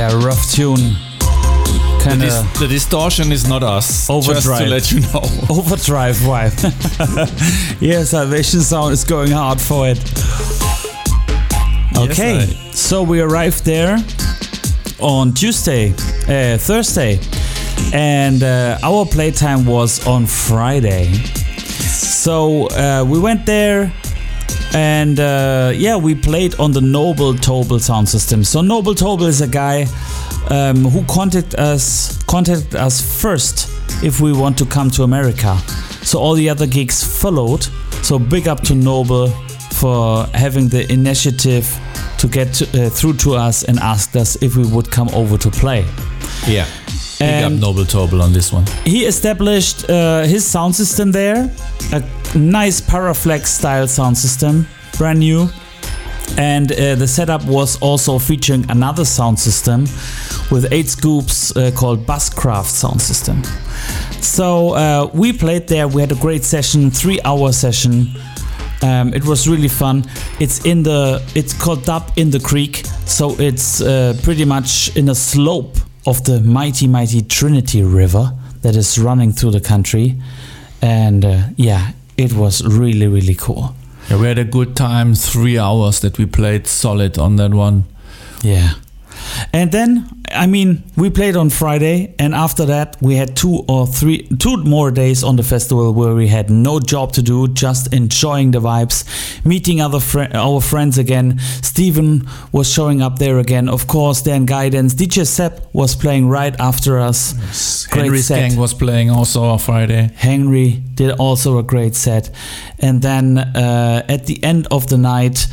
Yeah, rough tune. The distortion is not us. Overdrive. Just to let you know. Overdrive vibe. Yeah, Salvation Sound is going hard for it. Okay, Yes, so we arrived there on Thursday, and our playtime was on Friday. So we went there, and we played on the Noble Tobel sound system. So Noble Tobel is a guy who contacted us first if we want to come to America. So all the other gigs followed. So big up to Noble for having the initiative to get through to us and asked us if we would come over to play. Yeah. Big up Noble Tobel on this one. He established his sound system there, a nice Paraflex style sound system, brand new. And the setup was also featuring another sound system with 8 scoops called Buzzcraft sound system. So we played there, we had a great session, 3-hour session. It was really fun. It's called Dub in the Creek, so it's pretty much in a slope of the mighty Trinity River that is running through the country. And it was really cool. Yeah, we had a good time, 3 hours that we played solid on that one. Yeah. And then, we played on Friday, and after that we had 2 more days on the festival where we had no job to do, just enjoying the vibes, meeting our friends again. Steven was showing up there again, of course, then Guidance. DJ Sepp was playing right after us. Yes. Henry's gang was playing also on Friday. Henry did also a great set. And then at the end of the night,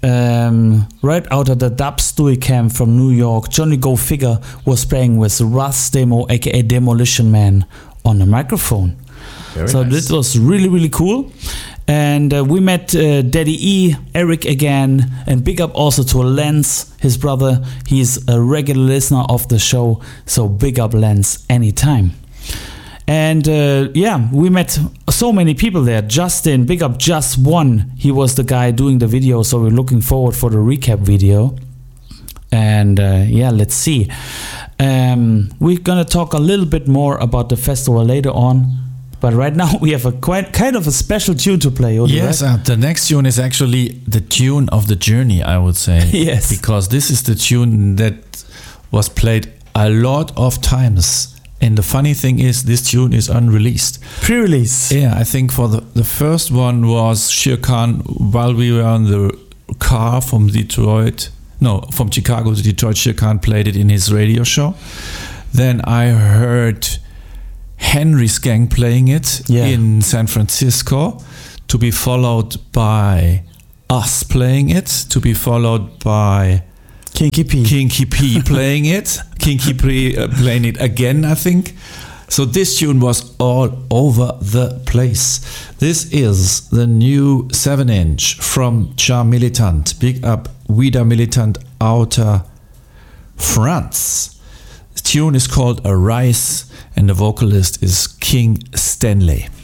right out of the Dub Stewie camp from New York, Johnny Go Figure was playing with Russ Demo, aka Demolition Man, on the microphone. So nice. This was really cool. And we met Daddy E, Eric again, and big up also to Lance, his brother. He's a regular listener of the show, so big up Lance anytime. And we met so many people there. Justin, big up Just One. He was the guy doing the video, so we're looking forward for the recap video. And let's see. We're gonna talk a little bit more about the festival later on. But right now we have a kind of a special tune to play. Yes, right? The next tune is actually the tune of the journey, I would say. Yes. Because this is the tune that was played a lot of times. And the funny thing is, this tune is unreleased. Pre-release. Yeah, I think for the first one was Shere Khan while we were on the car from Chicago to Detroit. Shere Khan played it in his radio show. Then I heard Henry's gang playing it in San Francisco, to be followed by us playing it, to be followed by Kinky P playing it. Kinky P playing it again, I think. So this tune was all over the place. This is the new 7-inch from Char Militant. Big up Vida Militant outer France. The tune is called Arise, and the vocalist is King Stanley.